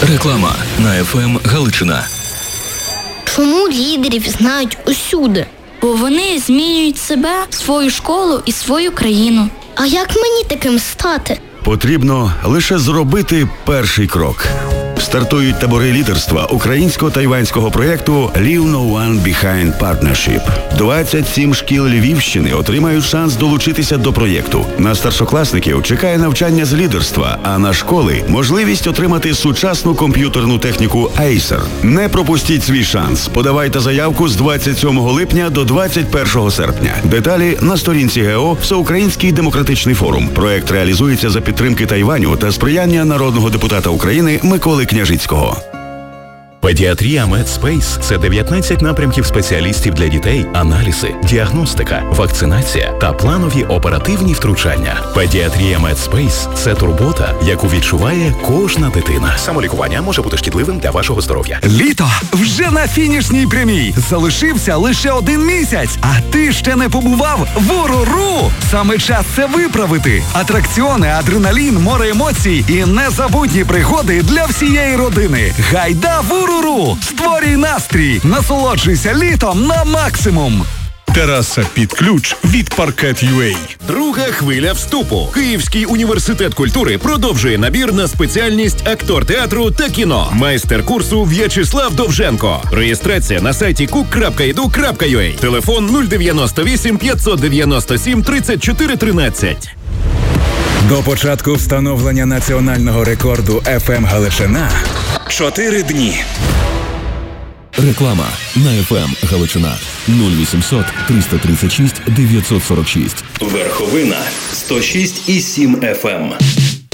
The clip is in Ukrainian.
Реклама на ФМ Галичина. Чому лідерів знають усюди? Бо вони змінюють себе, свою школу і свою країну. А як мені таким стати? Потрібно лише зробити перший крок. Стартують табори лідерства українсько-тайванського проєкту «Leave No One Behind Partnership». 27 шкіл Львівщини отримають шанс долучитися до проєкту. На старшокласників чекає навчання з лідерства, а на школи – можливість отримати сучасну комп'ютерну техніку Acer. Не пропустіть свій шанс. Подавайте заявку з 27 липня до 21 серпня. Деталі на сторінці ГО «Всеукраїнський демократичний форум». Проєкт реалізується за підтримки Тайваню та сприяння народного депутата України Миколи Княжицького. Педіатрія Медспейс – це 19 напрямків спеціалістів для дітей, аналізи, діагностика, вакцинація та планові оперативні втручання. Педіатрія Медспейс – це турбота, яку відчуває кожна дитина. Самолікування може бути шкідливим для вашого здоров'я. Літо вже на фінішній прямій. Залишився лише 1 місяць, а ти ще не побував в УРУРУ. Саме час це виправити. Атракціони, адреналін, море емоцій і незабутні пригоди для всієї родини. Гайда в УРУРУ! Створюй настрій! Насолоджуйся літом на максимум! Тераса під ключ від Parket.ua. Друга хвиля вступу. Київський університет культури продовжує набір на спеціальність актор театру та кіно. Майстер курсу В'ячеслав Довженко. Реєстрація на сайті cook.edu.ua. Телефон 098 597 34 13. До початку встановлення національного рекорду ФМ Галичина 4 дні. Реклама на ФМ Галичина. 0800 336 946. Верховина 106,7 FM.